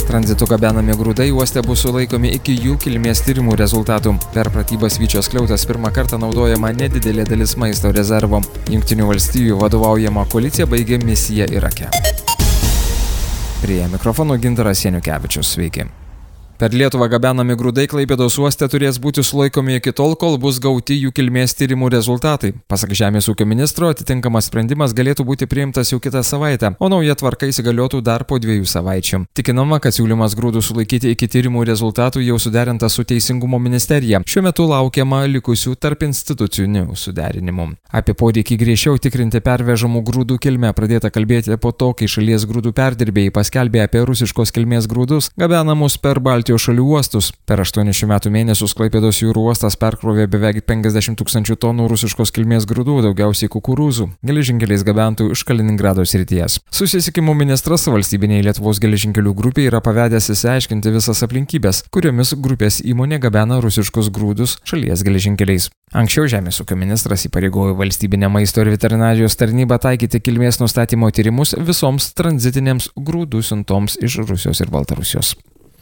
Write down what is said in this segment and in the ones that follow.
Tranzitu gabenami grūdai uoste bus sulaikomi iki jų kilmės tyrimų rezultatų. Per pratybas Vyčio skliautas pirmą kartą naudojama nedidelė dalis maisto rezervo. Jungtinių valstijų vadovaujama koalicija baigė misiją Irake. Prie mikrofono Gintaras Janukevičius. Sveiki. Per Lietuvą gabenami grūdai Klaipėdos uoste turės būti sulaikomi iki tol, kol bus gauti jų kilmės tyrimų rezultatai. Pasak Žemės ūkio ministro, atitinkamas sprendimas galėtų būti priimtas jau kitą savaitę, o nauja tvarka įsigaliotų dar po 2 savaičių. Tikinama, kad siūlymas grūdų sulaikyti iki tyrimų rezultatų jau suderintas su Teisingumo ministerija. Šiuo metu laukiama likusių tarp institucinių suderinimų. Apie poreikį griežčiau tikrinti pervežamų grūdų kilmę pradėta kalbėti po to, kai šalies grūdų perdirbėjai paskelbė apie rusiškos kilmės grūdus gabenamus per Baltijos šalių uostus. Per 8 metų mėnesius Klaipėdos jūrų uostas perkrovė beveik 50 000 tonų rusiškos kilmės grūdų, daugiausiai kukurūzų, geležinkeliais gabentų iš Kaliningrado srities. Susisiekimo ministras valstybiniai Lietuvos geležinkelių grupiai yra pavedęs išsiaiškinti visas aplinkybės, kuriomis grupės įmonė gabena rusiškus grūdus šalies geležinkeliais. Anksčiau Žemės ūkio ministras įpareigojo valstybinę maisto ir veterinarijos tarnybą taikyti kilmės nustatymo tyrimus visoms tranzitinėms grūdų siuntoms iš Rusijos ir Baltarusijos.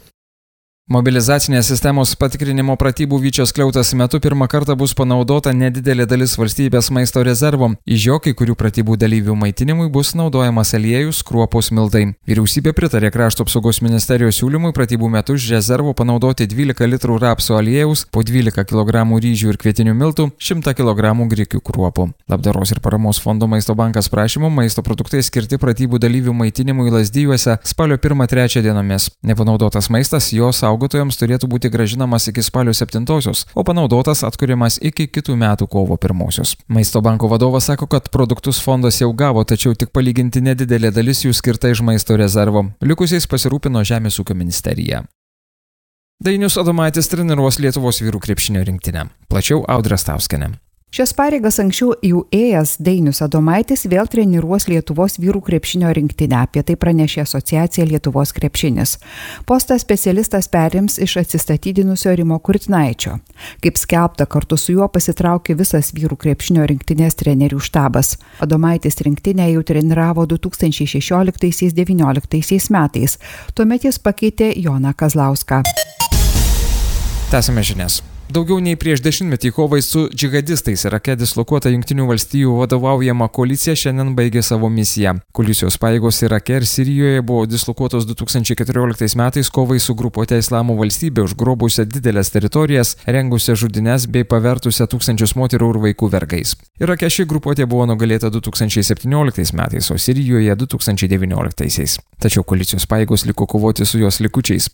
Mobilizacinės sistemos patikrinimo pratybų Vyčio skliautas metu pirmą kartą bus panaudota nedidelė dalis valstybės maisto rezervo. Iš jo kai kurių pratybų dalyvių maitinimui bus naudojamas aliejus, kruopos, miltai. Vyriausybė pritarė Krašto apsaugos ministerijos siūlymui pratybų metu iš rezervo panaudoti 12 litrų rapsų aliejaus, po 12 kg ryžių ir kvietinių miltų, 100 kg grikių kruopų. Labdaros ir paramos fondo Maisto bankas prašymu maisto produktai skirti pratybų dalyvių maitinimui Lazdijuose spalio 1-3 dienomis. Nepanaudotas maistas jos saugotojams turėtų būti gražinamas iki spalio 7-osios, o panaudotas atkuriamas iki kitų metų kovo 1-osios. Maisto banko vadovas sako, kad produktus fondas jau gavo, tačiau tik palyginti nedidelė dalis jų skirta iš maisto rezervo. Likusiais pasirūpino Žemės ūkio ministerija. Dainius Adomaitis treniruos Lietuvos vyrų krepšinio rinktinę. Plačiau Audra Stauskienė. Šias pareigas anksčiau jau ėjęs Dainius Adomaitis vėl treniruos Lietuvos vyrų krepšinio rinktinę, apie tai pranešė asociacija Lietuvos krepšinis. Postą specialistas perims iš atsistatydinusio Rimo Kurtinaičio. Kaip skelbta, kartu su juo pasitraukė visas vyrų krepšinio rinktinės trenerių štabas. Adomaitis rinktinę jau treniravo 2016-2019 metais. Tuomet jis pakeitė Joną Kazlauską. Tęsime žinias. Daugiau nei prieš 10-metį kovai su džihadistais Irake dislokuota Jungtinių valstijų vadovaujama koalicija šiandien baigė savo misiją. Koalicijos pajėgos Irake ir Sirijoje buvo dislokuotos 2014 metais kovai su grupuote Islamo valstybė, užgrobusią didelės teritorijas, rengusią žudynes bei pavertusią tūkstančius moterų ir vaikų vergais. Irake ši grupuotė buvo nugalėta 2017 metais, o Sirijoje 2019. Tačiau koalicijos pajėgos liko kovoti su jos likučiais.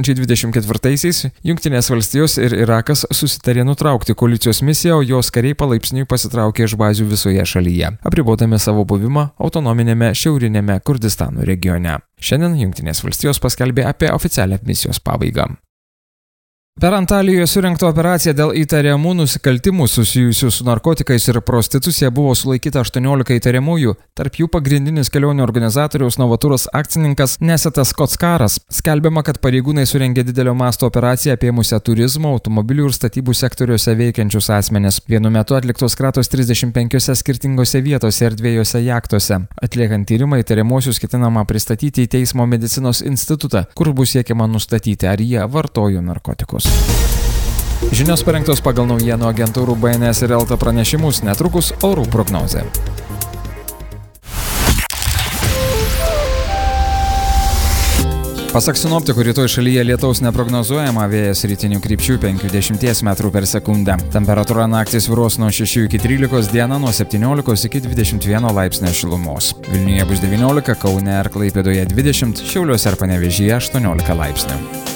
2024 Jungtinės valstijos ir Irakas susitarė nutraukti koalicijos misiją, o jos kariai palaipsniui pasitraukė iš bazių visoje šalyje, apribodami savo buvimą autonominėme šiaurinėme Kurdistano regione. Šiandien Jungtinės valstijos paskelbė apie oficialią misijos pabaigą. Per Antalijoje surengtą operaciją dėl įtariamų nusikaltimų susijusių su narkotikais ir prostitucija buvo sulaikyta 18 įtariamųjų, tarp jų pagrindinis kelionių organizatoriaus Novaturas akcininkas Nesetas Kotskaras. Skelbiama, kad pareigūnai surengė didelio masto operaciją apėmusią turizmo, automobilių ir statybų sektoriuose veikiančius asmenis. Vienu metu atliktos kratos 35 skirtingose vietose ir 2 jachtuose. Atliekant tyrimą įtariamuosius ketinama pristatyti į Teismo medicinos institutą, kur bus siekiama nustatyti, ar jie vartojo narkotikus. Žinios parengtos pagal naujienų agentūrų BNS ir Elta pranešimus, netrukus orų prognozė. Pasak sinoptikų, rytoj šalyje lietaus neprognozuojama, vėjas rytinių krypčių 5–10 metrų per sekundę. Temperatūra naktį svyruos nuo 6 iki 13, dieną nuo 17 iki 21 laipsnio šilumos. Vilniuje bus 19, Kaune ir Klaipėdoje 20, Šiauliuose ir Panevėžyje 18 laipsnių.